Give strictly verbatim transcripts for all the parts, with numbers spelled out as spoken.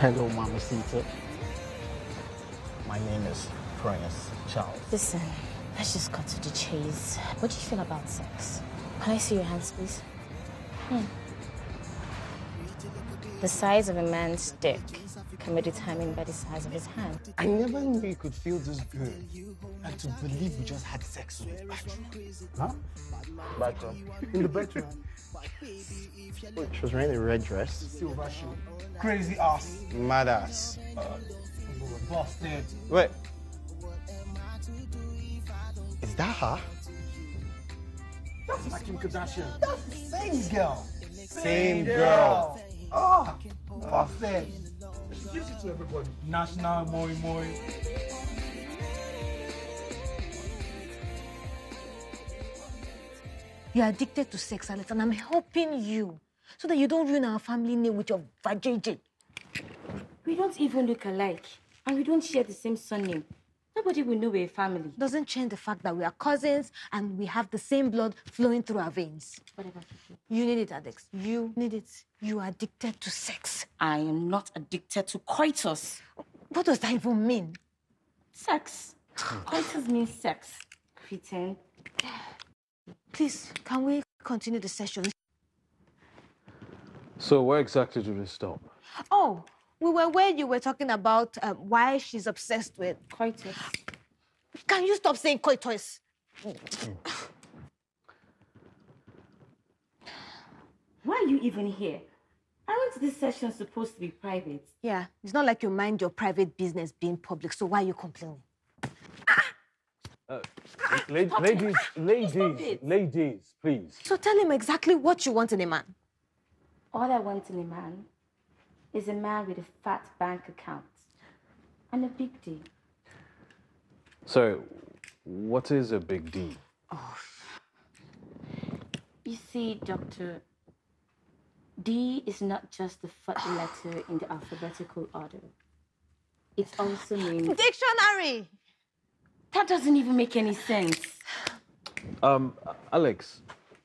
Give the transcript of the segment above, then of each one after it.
Hello, Mamacita. My name is Prince Charles. Listen, let's just cut to the chase. What do you feel about sex? Can I see your hands, please? Hmm. The size of a man's dick can be determined by the size of his hand. I never knew you could feel this good and to believe we just had sex in the bathroom. Huh? Bathroom? In the bedroom. Wait, she was wearing a red dress. Silver shoe. Crazy ass. Mad ass. Uh, busted. Wait. Is that her? That's my Kim Kardashian. That's the same girl. Same girl. Oh, busted. Gives it to everybody. National Mori Mori. You're addicted to sex, Alex, and I'm helping you so that you don't ruin our family name with your vajayjay. We don't even look alike, and we don't share the same surname. Nobody will know we're a family. Doesn't change the fact that we are cousins and we have the same blood flowing through our veins. Whatever. You need it, Alex. You need it. You are addicted to sex. I am not addicted to coitus. What does that even mean? Sex. Coitus means sex. Pretend. Please, can we continue the session? So where exactly did we stop? Oh, we were where you were talking about um, why she's obsessed with Coitus. Can you stop saying coitus? Why are you even here? Aren't these sessions supposed to be private? Yeah, it's not like you mind your private business being public, so why are you complaining? Uh, la- ladies, ladies, ladies, please. So tell him exactly what you want in a man. All I want in a man is a man with a fat bank account and a big D. So, what is a big D? Oh. You see, Doctor, D is not just the first letter in the alphabetical order. It also means... Dictionary! That doesn't even make any sense. Um, Alex,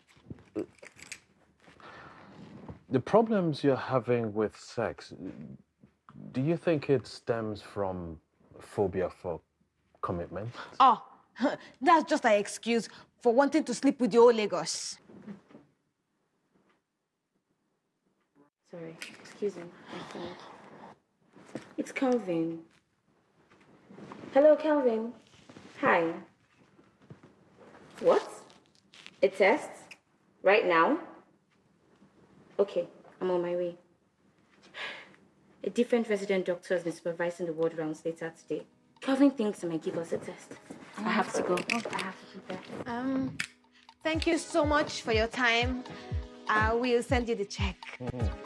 the problems you're having with sex, do you think it stems from phobia for commitment? Oh, that's just an excuse for wanting to sleep with the old Lagos. Sorry, excuse me. It's Calvin. Hello, Calvin. Hi. What? A test? Right now? Okay, I'm on my way. A different resident doctor has been supervising the ward rounds later today. Calvin thinks he might give us a test. I have to go. I have to prepare. Um, thank you so much for your time. I will send you the check. Mm-hmm.